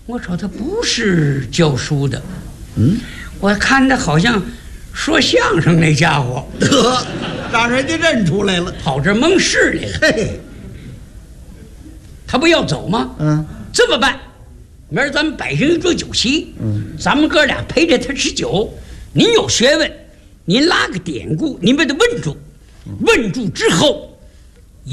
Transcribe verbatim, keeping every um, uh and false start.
我说他不是教书的， 嗯， 我看他好像说相声那家伙， 得让人家认出来了， 跑这蒙事来了。 嘿， 他不要走吗？ 嗯， 这么办，明儿咱们摆上一桌酒席， 嗯， 咱们哥俩陪着他吃酒。您有学问，您拉个典故，您把他问住，问住之后，